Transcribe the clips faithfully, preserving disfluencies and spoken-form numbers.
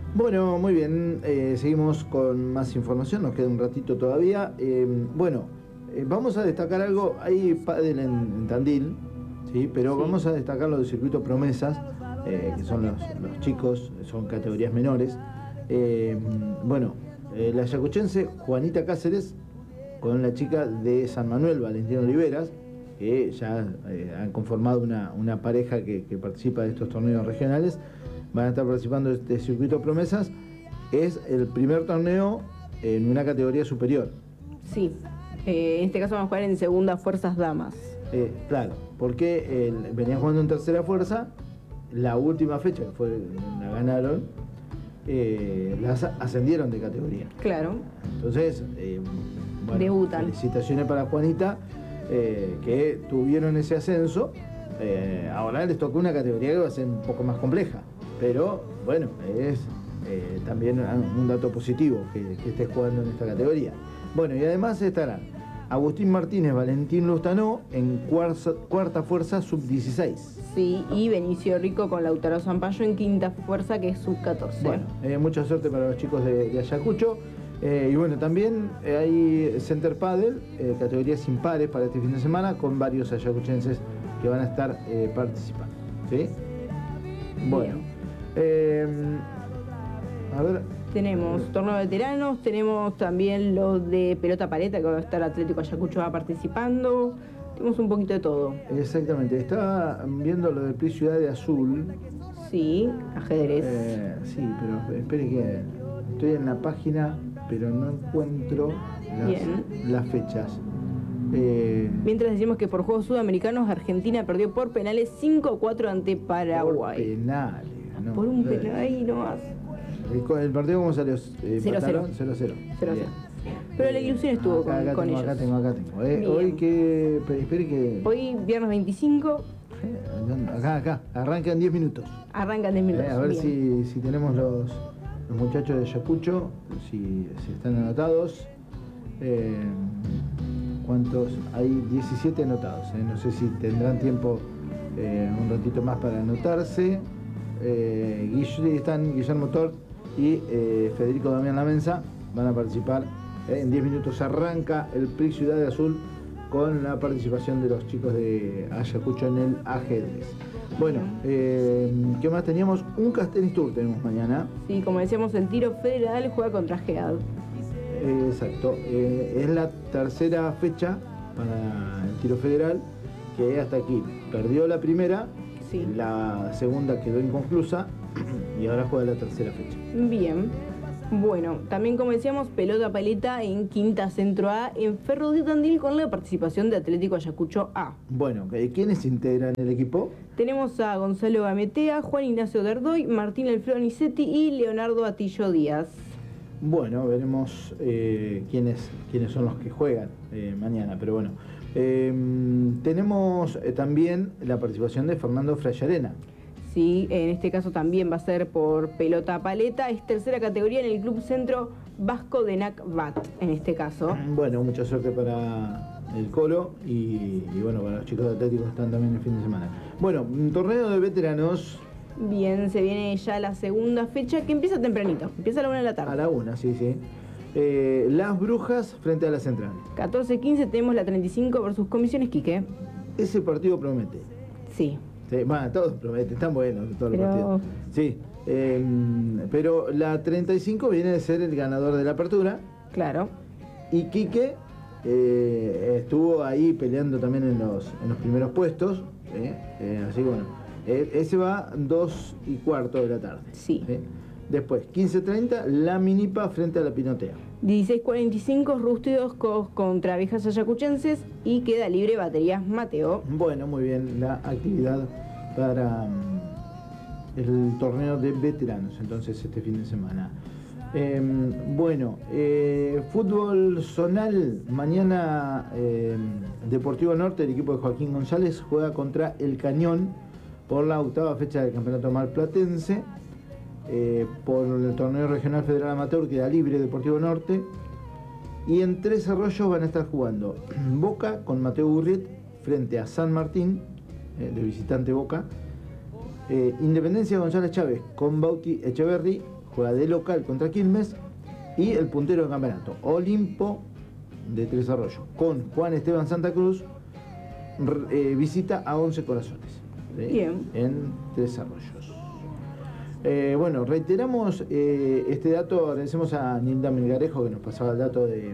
Bueno, muy bien, eh, seguimos con más información, nos queda un ratito todavía. Eh, bueno, eh, vamos a destacar algo, hay pádel en, en Tandil, ¿sí? Pero Sí. vamos a destacar lo del circuito Promesas, eh, que son los, los chicos, son categorías menores. Eh, bueno, eh, la ayacuchense Juanita Cáceres con la chica de San Manuel, Valentina Oliveras, que ya eh, han conformado una, una pareja que, que participa de estos torneos regionales. Van a estar participando de este circuito Promesas. Es el primer torneo en una categoría superior. Sí, eh, en este caso vamos a jugar en segunda Fuerzas Damas. Eh, claro, porque eh, venían jugando en tercera fuerza. La última fecha, que fue la ganaron, eh, las ascendieron de categoría. Claro. Entonces, eh, bueno, debutan. Felicitaciones para Juanita, eh, que tuvieron ese ascenso. Eh, ahora les tocó una categoría que va a ser un poco más compleja. Pero bueno, es eh, también un dato positivo que, que estés jugando en esta categoría. Bueno, y además estarán Agustín Martínez, Valentín Lustanó en cuarza, cuarta fuerza sub dieciséis. Sí, y Benicio Rico con Lautaro Zampayo en quinta fuerza, que es sub catorce. Bueno, eh, mucha suerte para los chicos de, de Ayacucho. Eh, y bueno, también eh, hay Center Padel, eh, categorías impares para este fin de semana, con varios ayacuchenses que van a estar eh, participando. ¿Sí? Bueno. Eh, a ver. Tenemos torneo de veteranos, tenemos también los de pelota paleta, que va a estar Atlético Ayacucho va participando. Tenemos un poquito de todo. Exactamente. Estaba viendo lo de P R I Ciudad de Azul. Sí, ajedrez. Eh, sí, pero espere que estoy en la página, pero no encuentro las, las fechas. Eh, Mientras decimos que por Juegos Sudamericanos Argentina perdió por penales cinco a cuatro ante Paraguay. Por penales. No, por un penal ahí nomás. El, el partido, ¿cómo salió? Eh, cero cero. cero cero. Pero la ilusión estuvo acá, con, acá con tengo, ellos. Acá tengo, acá tengo. Eh, hoy que... Espere que... Hoy, viernes veinticinco. Acá, acá. Arrancan diez minutos. Arrancan diez minutos. Eh, a ver si, si tenemos los, los muchachos de Ayacucho, si, si están anotados. Eh, ¿Cuántos? Hay diecisiete anotados. Eh. No sé si tendrán tiempo eh, un ratito más para anotarse. Eh, Guille, están Guillermo Tort y eh, Federico Damián Lamensa. Van a participar. Eh, en diez minutos arranca el P R I Ciudad de Azul con la participación de los chicos de Ayacucho en el ajedrez. Bueno, eh, ¿qué más teníamos? Un Castells Tour tenemos mañana. Sí, como decíamos, el tiro federal juega contra GEAD. Eh, exacto. Eh, es la tercera fecha para el tiro federal, que hasta aquí perdió la primera, sí. La segunda quedó inconclusa y ahora juega la tercera fecha. Bien. Bueno, también como decíamos, pelota paleta en quinta Centro A en Ferro de Tandil con la participación de Atlético Ayacucho A. Bueno, ¿quiénes integran el equipo? Tenemos a Gonzalo Gametea, Juan Ignacio Derdoy, Martín Alfredo Nicetti y Leonardo Atillo Díaz. Bueno, veremos eh, quiénes, quiénes son los que juegan eh, mañana, pero bueno. Eh, tenemos eh, también la participación de Fernando Frayarena. Sí, en este caso también va a ser por pelota paleta, es tercera categoría en el Club Centro Vasco de N A C B A T, en este caso. Bueno, mucha suerte para el Colo y, y bueno, para los chicos de Atlético que están también el fin de semana. Bueno, un torneo de veteranos. Bien, se viene ya la segunda fecha que empieza tempranito, empieza a la una de la tarde. A la una, sí, sí. Eh, las Brujas frente a la Central. catorce quince tenemos la treinta y cinco versus Comisiones Quique. Ese partido promete. Sí. Sí, bueno, todos prometen, están buenos todos pero... los partidos. Sí, eh, pero la treinta y cinco viene de ser el ganador de la apertura. Claro. Y Quique eh, estuvo ahí peleando también en los, en los primeros puestos. Eh, eh, así que bueno, eh, ese va dos y cuarto de la tarde. Sí. ¿Sí? Después, quince treinta, la Minipa frente a la Pinotea. dieciséis cuarenta y cinco, Rústidos contra Viejas Ayacuchenses y queda libre Baterías Mateo. Bueno, muy bien, la actividad para um, el torneo de veteranos, entonces este fin de semana. Eh, bueno, eh, fútbol zonal, mañana eh, Deportivo Norte, el equipo de Joaquín González, juega contra El Cañón por la octava fecha del Campeonato Marplatense. Eh, por el torneo regional federal amateur queda libre Deportivo Norte, y en Tres Arroyos van a estar jugando Boca con Mateo Burriet frente a San Martín, eh, de visitante Boca, eh, Independencia González Chávez con Bauti Echeverry juega de local contra Quilmes, y el puntero del campeonato, Olimpo de Tres Arroyos, con Juan Esteban Santa Cruz, eh, visita a Once Corazones, ¿sí? Bien. En Tres Arroyos. Eh, bueno, reiteramos eh, este dato, agradecemos a Nilda Melgarejo que nos pasaba el dato de,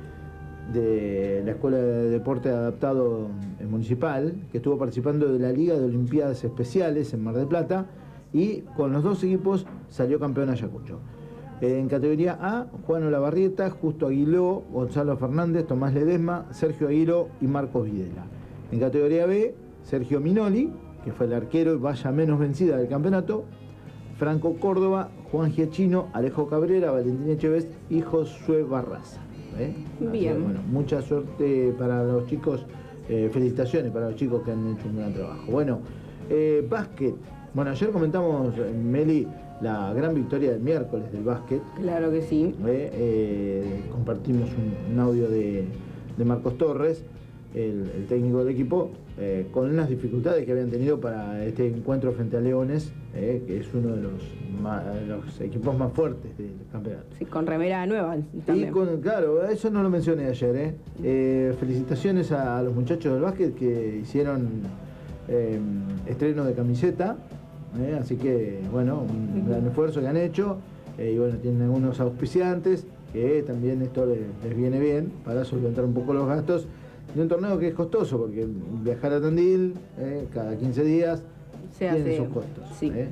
de la Escuela de Deporte Adaptado Municipal, que estuvo participando de la Liga de Olimpiadas Especiales en Mar del Plata, y con los dos equipos salió campeón Ayacucho. Eh, en categoría A, Juan Olavarrieta, Justo Aguiló, Gonzalo Fernández, Tomás Ledesma, Sergio Aguiló y Marcos Videla. En categoría B, Sergio Minoli, que fue el arquero y valla menos vencida del campeonato, Franco Córdoba, Juan Giachino, Alejo Cabrera, Valentín Echeves y Josué Barraza. ¿Eh? Bien. Así, bueno, mucha suerte para los chicos, eh, felicitaciones para los chicos que han hecho un gran trabajo. Bueno, eh, básquet. Bueno, ayer comentamos, Meli, la gran victoria del miércoles del básquet. Claro que sí. Eh, eh, compartimos un, un audio de, de Marcos Torres, el, el técnico del equipo, eh, con unas dificultades que habían tenido para este encuentro frente a Leones, eh, que es uno de los, más, los equipos más fuertes del campeonato. Sí, con remera nueva también. Y con, claro, eso no lo mencioné ayer. Eh. Eh, felicitaciones a, a los muchachos del básquet que hicieron eh, estreno de camiseta. Eh, así que, bueno, un uh-huh. gran esfuerzo que han hecho. Eh, y bueno, tienen algunos auspiciantes que también esto les, les viene bien para solventar un poco los gastos de un torneo que es costoso, porque viajar a Tandil eh, cada quince días se tiene hace, sus costos. Sí. Eh.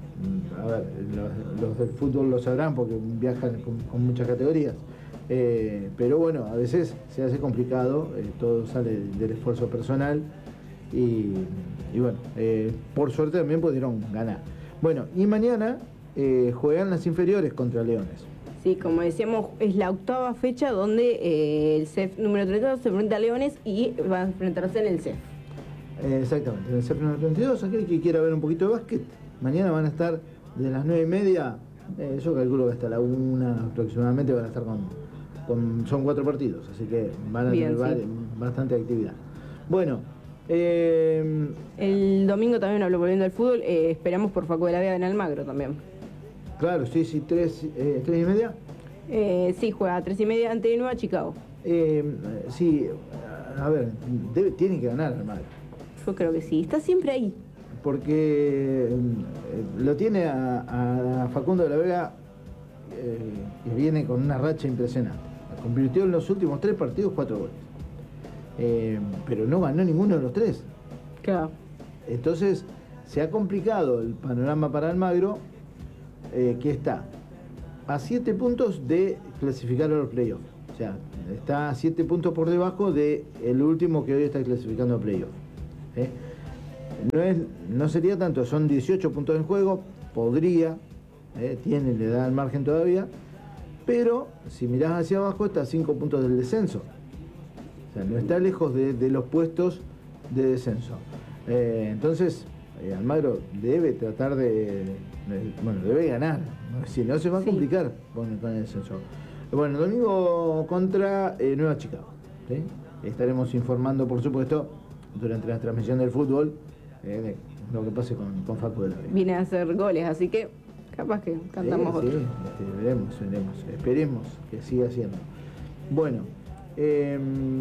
A ver, los, los del fútbol lo sabrán porque viajan con, con muchas categorías. Eh, pero bueno, a veces se hace complicado, eh, todo sale del esfuerzo personal y, y bueno, eh, por suerte también pudieron ganar. Bueno, y mañana eh, juegan las inferiores contra Leones. Sí, como decíamos, es la octava fecha donde eh, el C E F número treinta y dos se enfrenta a Leones y va a enfrentarse en el C E F. Eh, exactamente, en el C E F número treinta y dos, aquel que quiera ver un poquito de básquet, mañana van a estar de las nueve y media, eh, yo calculo que hasta la una aproximadamente van a estar con, con son cuatro partidos, así que van a Bien, tener sí. bastante actividad. Bueno, eh, el domingo también habló volviendo al fútbol, eh, esperamos por Facu de la Vega en Almagro también. Claro, sí, sí, tres, eh, tres y media. Eh, sí, juega a tres y media ante Nueva Chicago. Eh, sí, a ver, debe, tiene que ganar Almagro. Yo creo que sí, está siempre ahí. Porque eh, lo tiene a, a Facundo de la Vega, eh, que viene con una racha impresionante. Convirtió en los últimos tres partidos cuatro goles. Eh, pero no ganó ninguno de los tres. Claro. Entonces, se ha complicado el panorama para Almagro, eh, que está a siete puntos de clasificar a los playoffs. O sea, está a siete puntos por debajo del último que hoy está clasificando a playoffs. ¿Eh? No, es, no sería tanto, son dieciocho puntos en juego, podría, eh, tiene, le da el margen todavía, pero si mirás hacia abajo está a cinco puntos del descenso. O sea, no está lejos de, de los puestos de descenso. Eh, entonces, eh, Almagro debe tratar de, de, bueno, debe ganar, ¿no? Si no se va a complicar sí. con, con el descenso. Bueno, domingo contra eh, Nueva Chicago, ¿sí? Estaremos informando, por supuesto, durante la transmisión del fútbol, Eh, de lo que pase con, con Facu de la Vega. Viene a hacer goles, así que capaz que cantamos sí, otro. Sí, este, veremos, veremos, esperemos que siga siendo. Bueno, eh,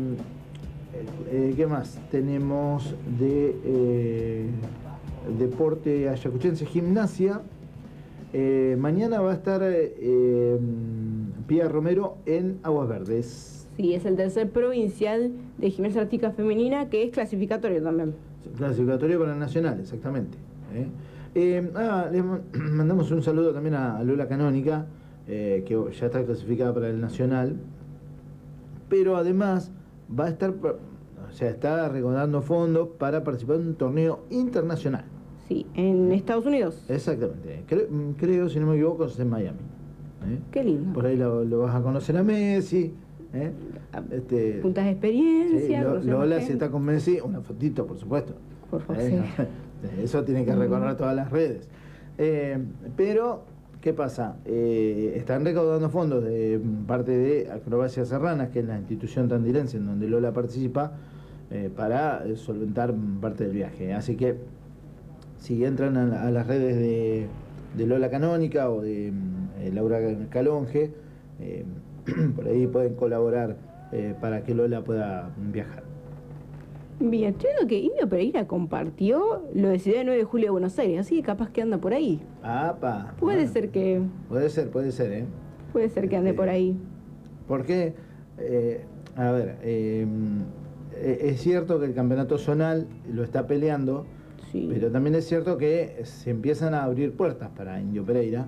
eh, ¿qué más? Tenemos de eh, deporte ayacuchense, gimnasia. Eh, mañana va a estar eh, Pía Romero en Aguas Verdes. Sí, es el tercer provincial de gimnasia artística femenina, que es clasificatorio también. Clasificatorio para el Nacional, exactamente. ¿eh? Eh, ah, le mandamos un saludo también a Lola Canónica, eh, que ya está clasificada para el Nacional, pero además va a estar, o sea, está recaudando fondos para participar en un torneo internacional. Sí, en Estados Unidos. Exactamente. Creo, creo si no me equivoco, es en Miami. ¿eh? Qué lindo. Por ahí lo, lo vas a conocer a Messi. ¿Eh? Este, puntas de experiencia. Sí, lo, Lola, si está con Messi, una fotito, por supuesto. Por favor, ¿Eh? sí. Eso tiene que recorrer todas las redes. Eh, pero, ¿qué pasa? Eh, están recaudando fondos de parte de Acrobacia Serranas, que es la institución tandilense en donde Lola participa, eh, para solventar parte del viaje. Así que, si entran a, la, a las redes de, de Lola Canónica o de eh, Laura Calonge, eh, por ahí pueden colaborar eh, para que Lola pueda viajar. Bien, estoy viendo que Indio Pereira compartió lo de Ciudad nueve de julio de Buenos Aires, así que capaz que anda por ahí. ¡Apa! Puede Bueno, ser que... Puede ser, puede ser, ¿eh? Puede ser que ande Este, por ahí. Porque, eh, a ver, eh, es cierto que el campeonato zonal lo está peleando, Sí. pero también es cierto que se empiezan a abrir puertas para Indio Pereira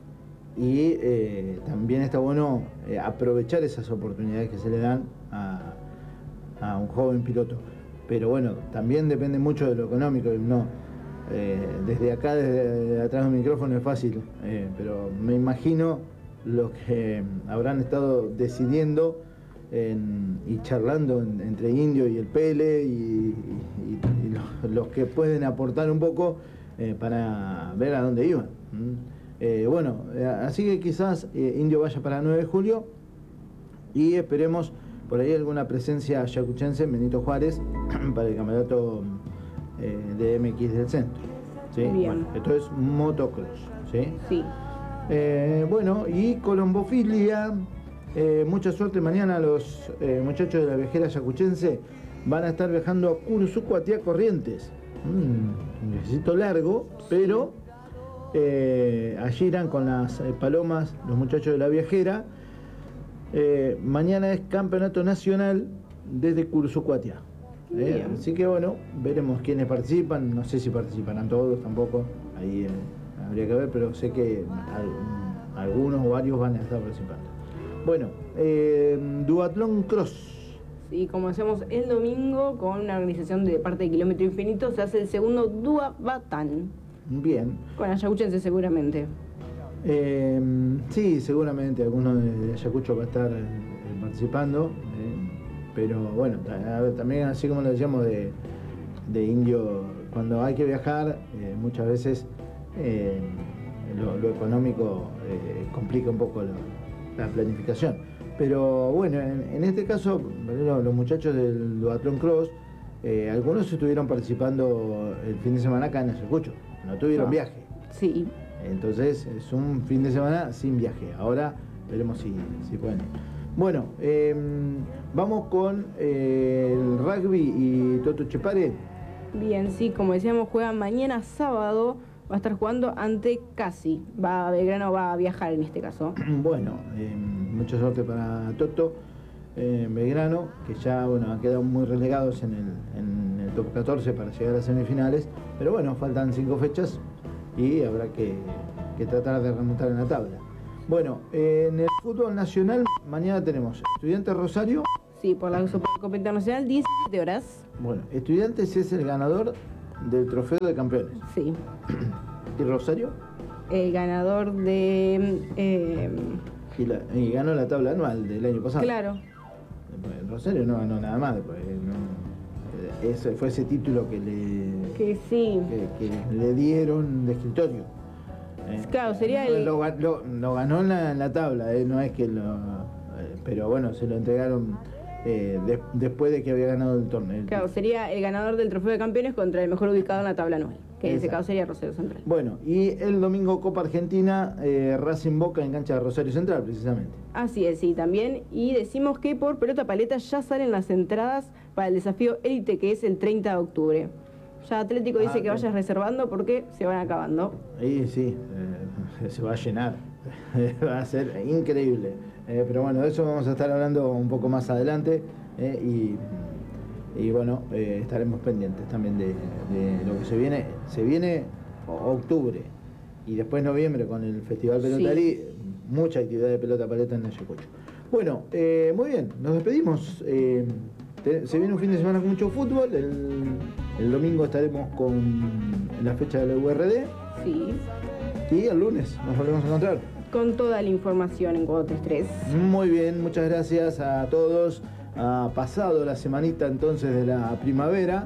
y eh, también está bueno eh, aprovechar esas oportunidades que se le dan a, a un joven piloto. Pero bueno, también depende mucho de lo económico, no. Eh, desde acá, desde atrás del micrófono es fácil, eh, pero me imagino los que habrán estado decidiendo en, y charlando en, entre Indio y el Pele y, y, y los, los que pueden aportar un poco eh, para ver a dónde iban. ¿Mm? Eh, bueno, eh, así que quizás eh, Indio vaya para nueve de julio y esperemos por ahí alguna presencia ayacuchense en Benito Juárez para el campeonato eh, de M X del centro. ¿Sí? Bien. Bueno, esto es motocross. ¿Sí? Sí. Eh, bueno, y colombofilia, eh, mucha suerte mañana los eh, muchachos de la viajera ayacuchense van a estar viajando a Curuzú-Cuatiá Corrientes. Mm, un viajecito largo, pero eh, allí irán con las eh, palomas los muchachos de la viajera. Eh, mañana es campeonato nacional desde Curuzú-Cuatiá. Eh, Bien. así que bueno, veremos quiénes participan, no sé si participarán todos tampoco, ahí eh, habría que ver, pero sé que al- algunos o varios van a estar participando. Bueno, eh, Duatlón Cross. Sí, como hacemos el domingo con una organización de parte de Kilómetro Infinito, se hace el segundo Dua Batán, Bien. con ayacuchense seguramente. Eh, sí, seguramente alguno de de Ayacucho va a estar eh, participando, eh, pero bueno, ta- a ver, también así como lo decíamos de, de Indio, cuando hay que viajar, eh, muchas veces eh, lo, lo económico eh, complica un poco lo- la planificación. Pero bueno, en, en este caso, bueno, los muchachos del Duatlón Cross, eh, algunos estuvieron participando el fin de semana acá en Ayacucho, no tuvieron Ah. viaje. Sí. Entonces es un fin de semana sin viaje. Ahora veremos si, si pueden. Bueno, eh, vamos con eh, el rugby y Toto Chepare. Bien, sí, como decíamos, juega mañana sábado, va a estar jugando ante Casi. Va, Belgrano va a viajar en este caso. Bueno, eh, mucha suerte para Toto eh, Belgrano, que ya bueno, han quedado muy relegados en el, en el top catorce para llegar a semifinales. Pero bueno, faltan cinco fechas y habrá que, que tratar de remontar en la tabla. Bueno, eh, en el fútbol nacional mañana tenemos Estudiantes Rosario. Sí, por la Supercopa Internacional, diecisiete horas. Bueno, Estudiantes es el ganador del trofeo de campeones. Sí. ¿Y Rosario? El ganador de... eh, Y, la- y ganó la tabla anual del año pasado. claro. Después, Rosario no ganó nada más después. No, eh, ese fue ese título que le, Que sí. que, que le dieron de escritorio. Eh, Claro, sería el- Lo, ga- lo- lo ganó en la, en la tabla, eh, no es que lo... eh, pero bueno, se lo entregaron eh, de- después de que había ganado el torneo. el Claro, sería el ganador del trofeo de campeones contra el mejor ubicado en la tabla anual. Que en ese Exacto. caso sería Rosario Central. Bueno, y el domingo Copa Argentina, eh, Racing Boca en cancha de Rosario Central, precisamente. Así es, sí, también. Y decimos que por pelota paleta ya salen las entradas para el desafío élite, que es el treinta de octubre. Ya Atlético dice Ah, que bien. vayas reservando porque se van acabando. Ahí sí, eh, se va a llenar, va a ser increíble. Eh, pero bueno, de eso vamos a estar hablando un poco más adelante eh, y, y bueno, eh, estaremos pendientes también de, de lo que se viene. Se viene o- octubre y después noviembre con el Festival Pelotarí, mucha actividad de pelota paleta en Ayacucho. Bueno, eh, muy bien, nos despedimos. Eh, te- se viene un fin de semana con mucho fútbol. El, el domingo estaremos con la fecha de la U R D. Sí. Y el lunes nos volvemos a encontrar. Con toda la información en cuatro tres tres. Muy bien, muchas gracias a todos. Ha pasado la semanita entonces de la primavera.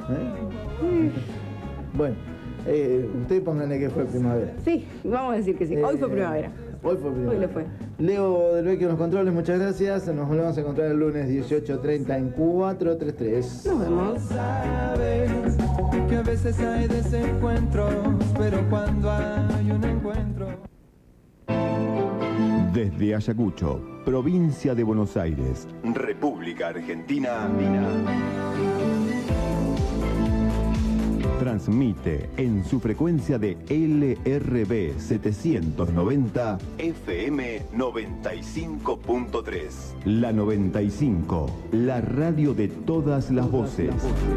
¿eh? Bueno, eh, ustedes pónganle que fue primavera. Sí, vamos a decir que sí. Hoy fue Eh, primavera. Hoy fue primavera. Hoy lo fue. Leo del Vecchio en los controles, muchas gracias. Nos volvemos a encontrar el lunes dieciocho treinta en cuatro tres tres. Nos vemos. Sabes que a veces hay desencuentros, pero cuando hay un encuentro Desde Ayacucho, provincia de Buenos Aires, República Argentina. Transmite en su frecuencia de L R B setecientos noventa F M noventa y cinco punto tres. La noventa y cinco, la radio de todas las voces.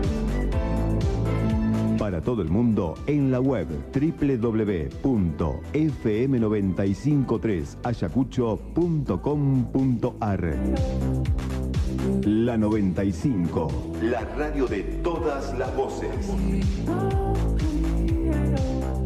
Para todo el mundo en la web doble u doble u doble u punto f m noventa y cinco tres ayacucho punto com punto a r. La noventa y cinco, la radio de todas las voces.